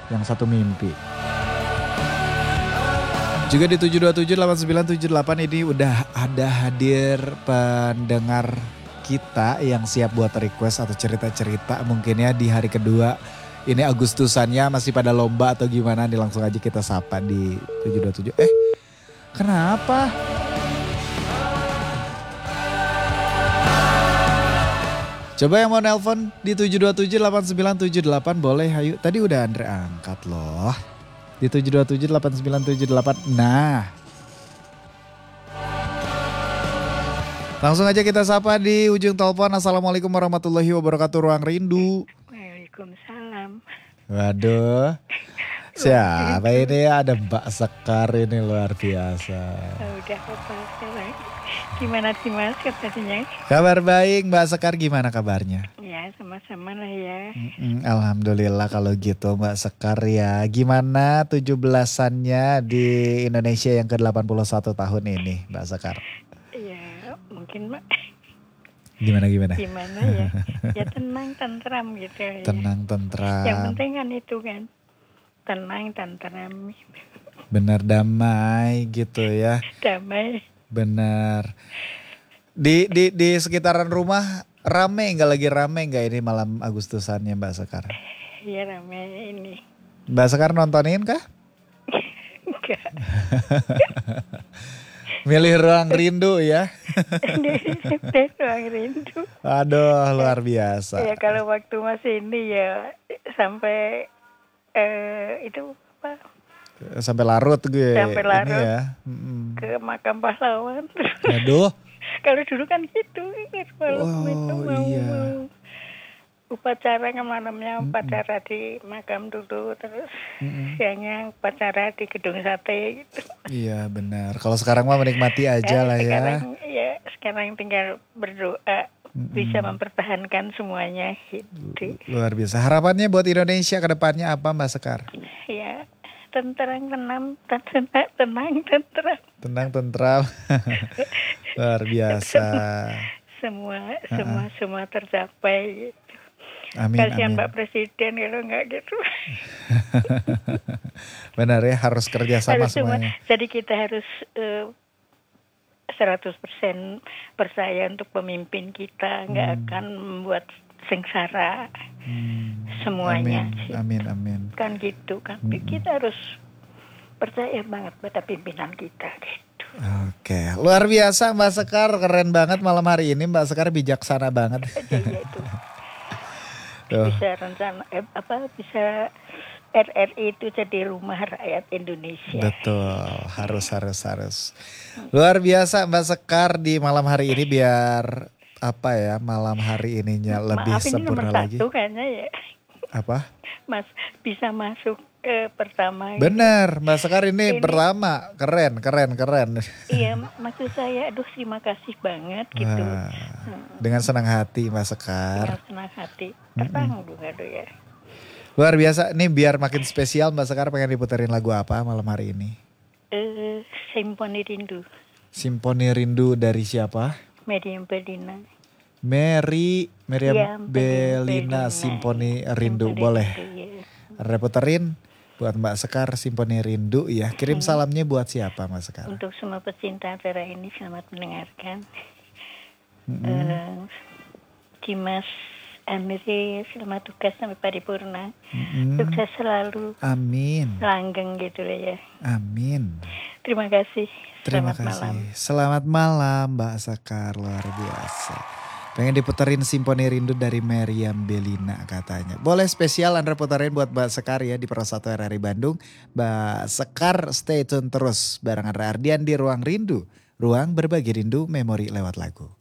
yang satu mimpi. Juga di 7278978 ini udah ada hadir pendengar kita yang siap buat request atau cerita-cerita mungkin ya di hari kedua. Ini Agustusannya masih pada lomba atau gimana nih, langsung aja kita sapa di 727. Kenapa? Coba yang mau nelpon di 7278978 boleh, ayo. Tadi udah Andre angkat loh. Di 7278978. Nah. Langsung aja kita sapa di ujung telepon. Assalamualaikum warahmatullahi wabarakatuh, Ruang Rindu. Waalaikumsalam. Waduh. Siapa ini? Ada Mbak Sekar ini, luar biasa. Udah apa sekarang? Gimana sih Mas katanya? Kabar baik, Mbak Sekar, gimana kabarnya? Ya sama-sama lah ya. Alhamdulillah kalau gitu Mbak Sekar ya. Gimana 17-annya di Indonesia yang ke-81 tahun ini Mbak Sekar? Ya mungkin Mbak. Gimana? Gimana ya? Ya tenang tentram gitu ya. Tenang tentram. Yang penting kan itu kan. Tenang tentram. Benar, damai gitu ya. Damai. Benar. Di sekitaran rumah lagi rame nggak ini malam Agustusannya Mbak Sekar? Iya rame ini. Mbak Sekar nontonin kah? Enggak. Milih Ruang Rindu ya. Ruang Rindu. Aduh, luar biasa. Ya kalau waktu masih ini ya sampai itu apa? Sampai larut gue. Sampai larut. Ini ya. Ke makam pahlawan. Aduh. Kalau dulu kan gitu, malam itu mau upacara malamnya upacara di makam dulu, terus siangnya upacara di gedung sate gitu. Iya benar. Kalau sekarang mah menikmati aja lah ya. Sekarang tinggal berdoa bisa mempertahankan semuanya gitu. Luar biasa. Harapannya buat Indonesia ke depannya apa Mbak Sekar? Ya. Tenang, tentram. Luar biasa. Semua tercapai gitu. Amin. Kasihan Pak Presiden kalau enggak gitu. Benar ya, harus kerjasama semuanya. Jadi kita harus 100% percaya untuk pemimpin kita, enggak akan membuat sengsara semuanya. Amin. Kan gitu kan. Kita harus percaya banget pada pimpinan kita gitu. Oke, luar biasa Mbak Sekar, keren banget malam hari ini. Mbak Sekar bijaksana banget. Iya itu. Bisa rencana bisa RRI itu jadi rumah rakyat Indonesia. Betul, harus. Luar biasa Mbak Sekar di malam hari ini, biar malam hari ininya lebih sempurna lagi. Maaf, ini nomor 1 kayaknya ya. Apa? Mas bisa masuk ke pertama. Bener, Mbak Sekar ini pertama, keren. Iya, maksud saya, terima kasih banget gitu. Dengan senang hati Mbak Sekar. Dengan senang hati, tertanggung ya. Luar biasa, nih biar makin spesial Mbak Sekar pengen diputerin lagu apa malam hari ini? Simponi Rindu. Simponi Rindu dari siapa? Meriam Bellina. Meriam Bellina, Simponi Rindu. Boleh reputerin buat Mbak Sekar Simponi Rindu ya. Kirim salamnya buat siapa Mbak Sekar? Untuk semua pecinta acara ini selamat mendengarkan. Dimas Amiri selamat tugas sampai paripurna. Sukses selalu. Amin. Langgeng gitu ya. Amin. Terima kasih. Terima kasih. Selamat malam Mbak Sekar, luar biasa. Pengen diputerin Simponi Rindu dari Meriam Bellina katanya. Boleh spesial Anda puterin buat Mbak Sekar ya di Pro 1 RRI Bandung. Mbak Sekar stay tune terus bareng Andre Ardian di Ruang Rindu. Ruang berbagi rindu, memori lewat lagu.